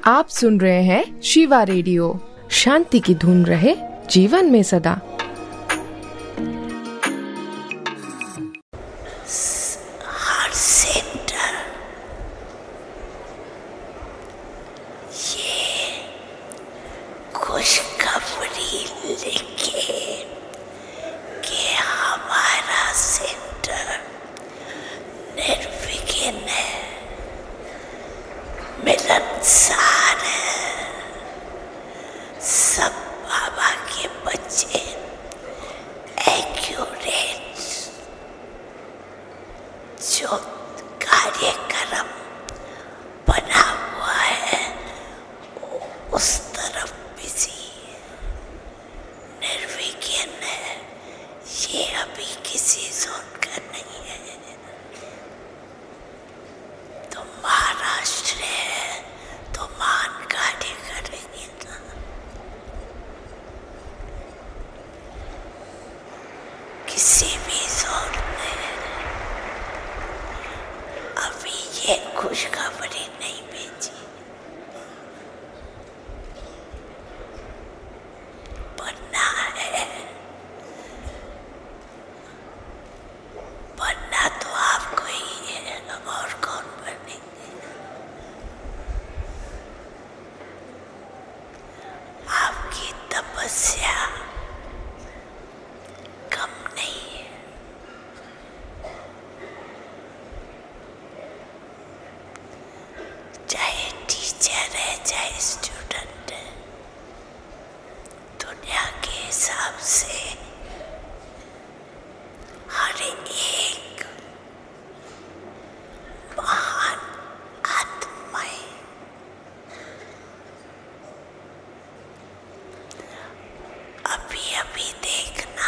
आप सुन रहे हैं शिवा रेडियो। शांति की धुन रहे जीवन में सदा। हार्ट सेंटर ये खुशखबरी लेके कि हमारा सेंटर निर्विघ्न है, मिलनसार है। सब बाबा के बच्चे एक्यूरेट जो कार्यक्रम बना हुआ है उस तरफ बिजी निर्विघ्न है। ये अभी किसी जोन का नहीं है। तो महाराष्ट्र है तो मान कार्य करेंगे ना। किसी भी जोन में अभी ये खुशखबरी नहीं भेजी, बनना है। बनना तो आपको ही है, और कौन बनेंगे। आपकी तपस्या कम नहीं है। चाहे टीचर है चाहे स्टूडेंट है, दुनिया के हिसाब से हर एक महान आत्माएं अभी अभी देखना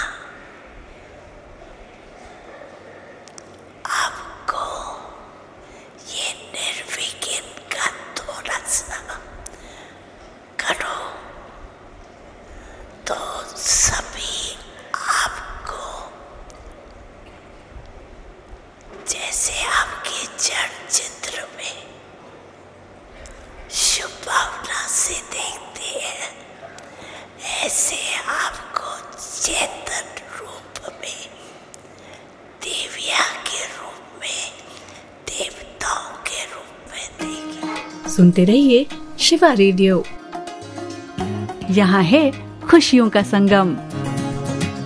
आपको ये निर्विघ्न का थोड़ा सा करो तो सभी आपको जैसे आपके जड़ चित्र में शुभ भावना से देखते हैं, ऐसे आपको चेतन रूप में, देविया के रूप में, देवताओं के रूप में देखें। सुनते रहिए शिवा रेडियो। यहाँ है खुशियों का संगम।